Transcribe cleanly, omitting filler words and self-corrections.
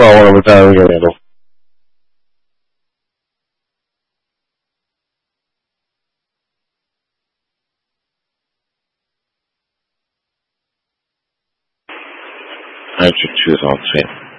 我们再有联络。还是去上车。